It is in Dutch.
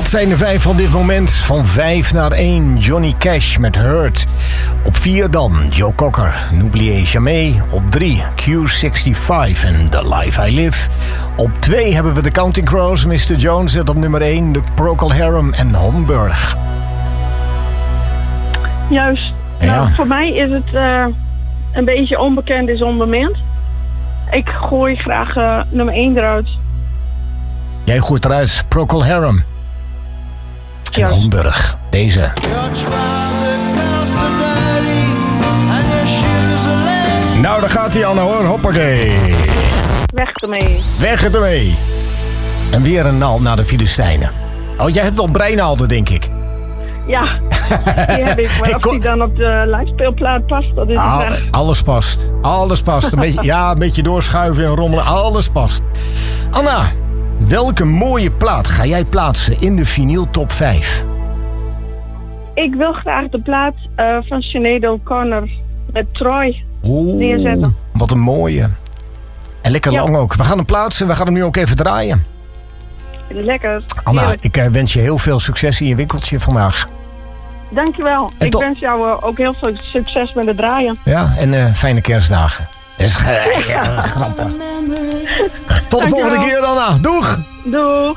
Dat zijn de 5 van dit moment. Van 5 naar 1. Johnny Cash met Hurt. Op 4 dan Joe Cocker, N'oubliez jamais. Op 3 Q65 en The Life I Live. Op 2 hebben we de Counting Crows, Mr. Jones. En op nummer 1 de Procol Harum en Homburg. Juist. Ja. Nou, voor mij is het een beetje onbekend is onbemind. Ik gooi graag nummer 1 eruit. Jij gooit eruit Procol Harum. En Juist. Homburg. Deze. Nou, daar gaat hij Anna hoor. Hoppakee. Weg ermee. Weg het ermee. En weer een naald naar de Filistijnen. Oh, jij hebt wel breinaalden, denk ik. Ja, die heb ik. Maar of die dan op de livespeelplaat past, dat is de vraag. Alles past. Alles past. Een beetje, ja, een beetje doorschuiven en rommelen. Alles past. Anna, welke mooie plaat ga jij plaatsen in de vinyl top 5? Ik wil graag de plaat van Sinead O'Connor met Troy neerzetten. Wat een mooie. En lekker lang ook. We gaan hem plaatsen. We gaan hem nu ook even draaien. Lekker. Anna, Heerlijk. ik wens je heel veel succes in je winkeltje vandaag. Dankjewel. En Ik wens jou ook heel veel succes met het draaien. Ja, en fijne kerstdagen. Dat is grappig. Tot de volgende keer, Anna. Doeg! Doeg!